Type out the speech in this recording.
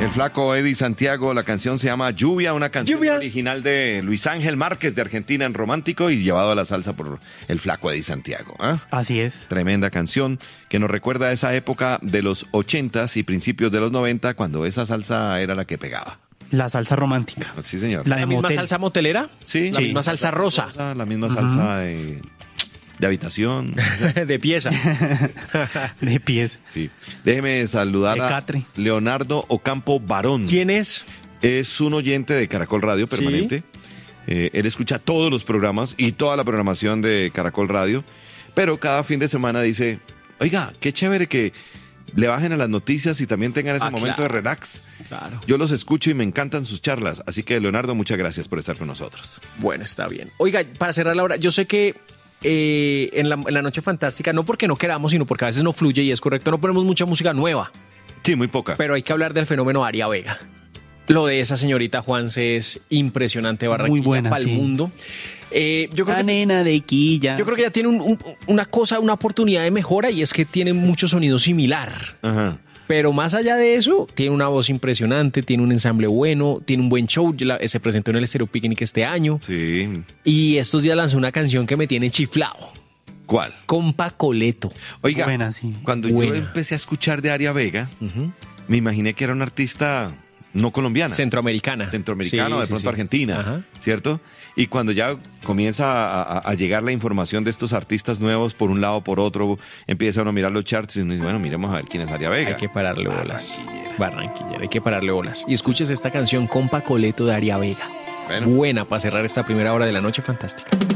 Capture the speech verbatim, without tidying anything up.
El flaco Eddie Santiago, la canción se llama Lluvia, una canción Lluvia. original de Luis Ángel Márquez de Argentina en romántico y llevado a la salsa por el flaco Eddie Santiago. ¿eh? Así es. Tremenda canción que nos recuerda a esa época de los ochentas y principios de los noventa cuando esa salsa era la que pegaba. La salsa romántica. Sí, señor. La de ¿La misma motel. salsa motelera? Sí. La Sí. misma salsa rosa. La misma salsa de, de habitación. De pieza. De pies. Sí. Déjeme saludar De a Catre. Leonardo Ocampo Barón. ¿Quién es? Es un oyente de Caracol Radio permanente. Eh, él escucha todos los programas y toda la programación de Caracol Radio, pero cada fin de semana dice, oiga, qué chévere que le bajen a las noticias y también tengan ese Ah, momento claro. de relax. Claro. Yo los escucho y me encantan sus charlas. Así que, Leonardo, muchas gracias por estar con nosotros. Bueno, está bien. Oiga, para cerrar la hora, yo sé que eh, en, la, en la Noche Fantástica, no porque no queramos, sino porque a veces no fluye y es correcto, no ponemos mucha música nueva, Sí, muy poca. pero hay que hablar del fenómeno Aria Vega. Lo de esa señorita Juanse es impresionante, Barranquilla, Muy buena, para el sí. mundo. Eh, yo creo La que nena de Quilla. Yo creo que ya tiene un- un- una cosa, una oportunidad de mejora y es que tiene mucho sonido similar. Ajá. Pero más allá de eso, tiene una voz impresionante, tiene un ensamble bueno, tiene un buen show. Ya la- se presentó en el Estéreo Picnic este año Sí. y estos días lanzó una canción que me tiene chiflado. ¿Cuál? Compa Coleto. Oiga, Buena, sí. cuando Buena. yo empecé a escuchar de Aria Vega, me imaginé que era una artista no colombiana. Centroamericana. Centroamericano, Sí, de sí, pronto sí. Argentina, Ajá. ¿cierto? Y cuando ya comienza a, a- a llegar la información de estos artistas nuevos por un lado por otro, empieza uno a mirar los charts y uno dice, bueno, miremos a ver quién es Aria Vega. Hay que pararle bolas. Barranquillera. Barranquillera, hay que pararle bolas. Y escuches esta canción, Compa Coleto de Aria Vega. Bueno. Buena para cerrar esta primera hora de la Noche Fantástica.